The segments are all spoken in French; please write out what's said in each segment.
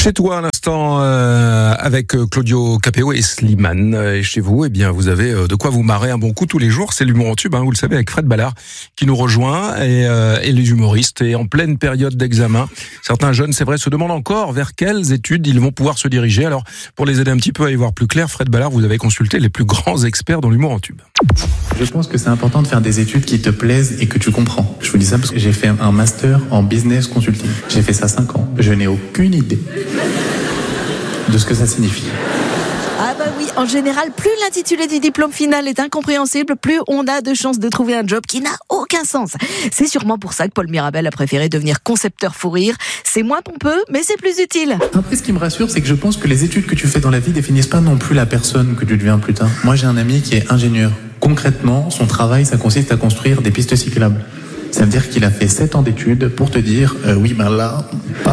Chez toi, à l'instant, avec Claudio Capéo et Slimane. Et chez vous, eh bien, vous avez de quoi vous marrer un bon coup tous les jours. C'est l'humour en tube, vous le savez, avec Fred Ballard qui nous rejoint et les humoristes. Et en pleine période d'examen, certains jeunes, c'est vrai, se demandent encore vers quelles études ils vont pouvoir se diriger. Alors, pour les aider un petit peu à y voir plus clair, Fred Ballard, vous avez consulté les plus grands experts dans l'humour en tube. Je pense que c'est important de faire des études qui te plaisent et que tu comprends. Je vous dis ça parce que j'ai fait un master en business consulting. J'ai fait ça 5 ans. Je n'ai aucune idée de ce que ça signifie. Ah bah oui, en général, plus l'intitulé du diplôme final est incompréhensible, plus on a de chances de trouver un job qui n'a aucun sens. C'est sûrement pour ça que Paul Mirabel a préféré devenir concepteur fou rire. C'est moins pompeux, mais c'est plus utile. Après, ce qui me rassure, c'est que je pense que les études que tu fais dans la vie définissent pas non plus la personne que tu deviens plus tard. Moi, j'ai un ami qui est ingénieur. Concrètement, son travail, ça consiste à construire des pistes cyclables. Ça veut dire qu'il a fait 7 ans d'études pour te dire, oui, ben là,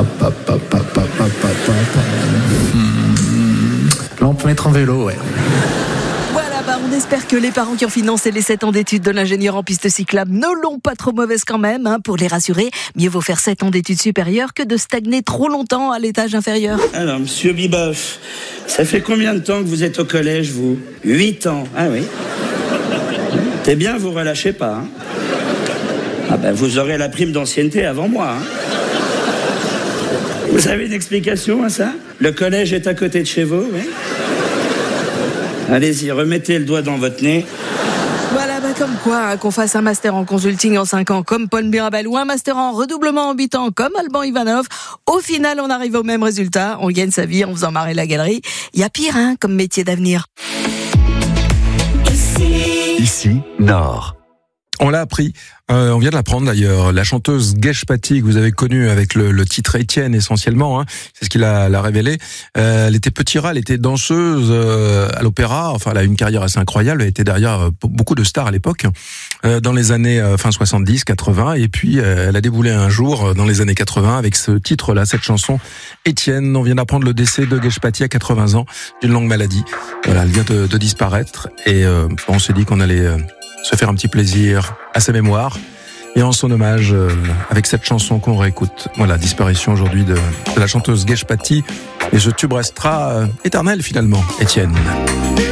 là, on peut mettre en vélo, ouais. Voilà, on espère que les parents qui ont financé les 7 ans d'études de l'ingénieur en piste cyclable ne l'ont pas trop mauvaise quand même. Pour les rassurer, mieux vaut faire 7 ans d'études supérieures que de stagner trop longtemps à l'étage inférieur. Alors, monsieur Biboff, ça fait combien de temps que vous êtes au collège, vous ? 8 ans, ah oui. C'est bien, vous relâchez pas, Ah ben, vous aurez la prime d'ancienneté avant moi, Vous avez une explication à ça ? Le collège est à côté de chez vous, oui ? Allez-y, remettez le doigt dans votre nez. Voilà, comme quoi, qu'on fasse un master en consulting en 5 ans comme Paul Mirabel ou un master en redoublement en 8 ans comme Alban Ivanov, au final, on arrive au même résultat. On gagne sa vie en faisant marrer la galerie. Il y a pire, comme métier d'avenir. Ici, Nord. On l'a appris, on vient de l'apprendre d'ailleurs, la chanteuse Gesh Pati que vous avez connue avec le titre Étienne essentiellement, c'est ce qu'il a révélé. Elle était petit rat, elle était danseuse à l'opéra, enfin elle a une carrière assez incroyable, elle était derrière beaucoup de stars à l'époque, dans les années fin 70, 80, et puis elle a déboulé un jour dans les années 80 avec ce titre-là, cette chanson Étienne. On vient d'apprendre le décès de Gesh Pati à 80 ans d'une longue maladie. Voilà, elle vient de disparaître et on s'est dit qu'on allait se faire un petit plaisir à sa mémoire et en son hommage avec cette chanson qu'on réécoute. Voilà, disparition aujourd'hui de la chanteuse Gesh Pati et ce tube restera éternel finalement, Étienne.